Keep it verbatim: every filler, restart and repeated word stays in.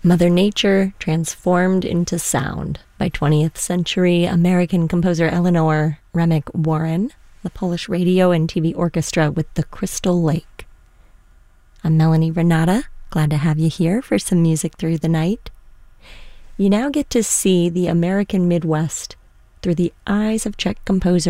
Mother Nature Transformed into Sound by twentieth century American composer Eleanor Remick-Warren, the Polish Radio and T V Orchestra with the Crystal Lake. I'm Melanie Renata, glad to have you here for some music through the night. You now get to see the American Midwest through the eyes of Czech composer